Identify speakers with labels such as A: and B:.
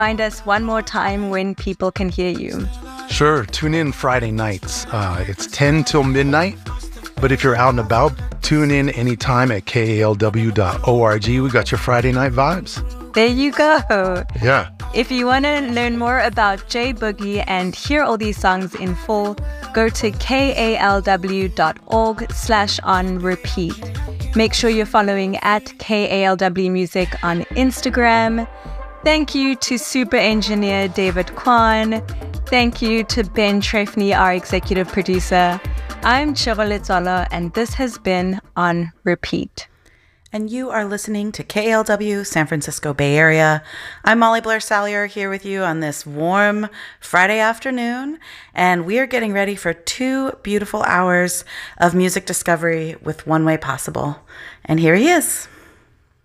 A: Find us one more time when people can hear you.
B: Sure, tune in Friday nights. It's 10 till midnight, but if you're out and about, tune in anytime at kalw.org. We got your Friday night vibes.
A: There you go.
B: Yeah.
A: If you want to learn more about J Boogie and hear all these songs in full, go to kalw.org/on-repeat. Make sure you're following at KALW Music on Instagram. Thank you to super engineer David Kwan. Thank you to Ben Trefny, our executive producer. I'm Chirole Tsolo, and this has been On Repeat.
C: And you are listening to KALW, San Francisco Bay Area. I'm Molly Blair Sallier here with you on this warm Friday afternoon, and we are getting ready for 2 beautiful hours of music discovery with One Way Possible. And here he is.